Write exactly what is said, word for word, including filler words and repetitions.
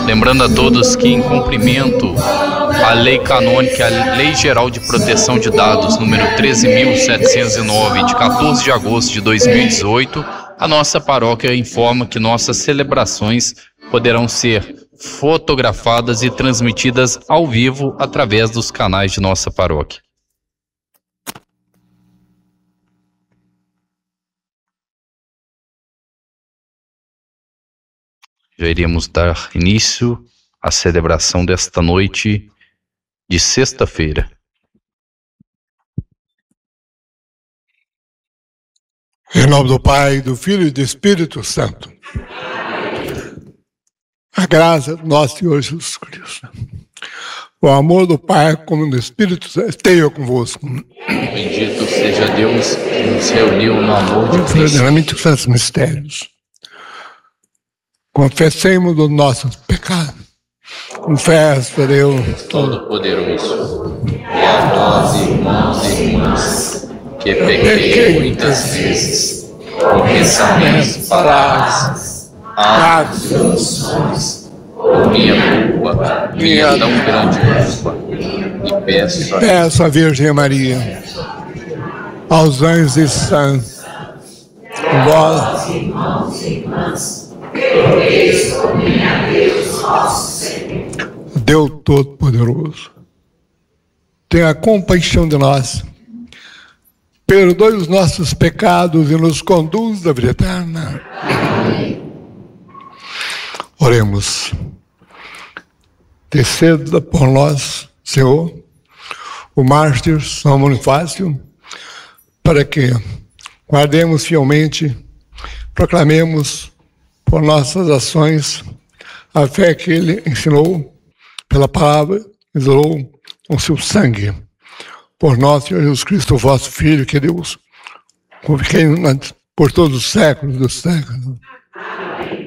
Lembrando a todos que, em cumprimento à Lei Canônica, a Lei Geral de Proteção de Dados, número treze mil setecentos e nove, de quatorze de agosto de dois mil e dezoito, a nossa paróquia informa que nossas celebrações poderão ser fotografadas e transmitidas ao vivo através dos canais de nossa paróquia. Já iremos dar início à celebração desta noite de sexta-feira. Em nome do Pai, do Filho e do Espírito Santo. A graça do nosso Senhor Jesus Cristo, o amor do Pai como do Espírito Santo esteja convosco. Bendito seja Deus que nos reuniu no amor de Cristo. Verdadeiramente os santos mistérios. Confessemos os nossos pecados. Confesso a Deus Todo-Poderoso. E a nós, irmãos e irmãs, que pequei muitas vezes, com pensamentos, palavras, atos e omissões, por minha culpa, minha tão grande culpa, e peço a Peço à Virgem Maria, aos anjos e santos, vós, irmãos e irmãs, rogueis por mim a Deus nosso Senhor. Deus Todo-Poderoso, tenha compaixão de nós, perdoe os nossos pecados e nos conduz à vida eterna. Amém. Oremos. Interceda por nós, Senhor, o mártir São Bonifácio, para que guardemos fielmente, proclamemos por nossas ações a fé que ele ensinou pela palavra, exolou com seu sangue. Por nosso Senhor Jesus Cristo, vosso Filho, que Deus confiquei por todos os séculos dos séculos.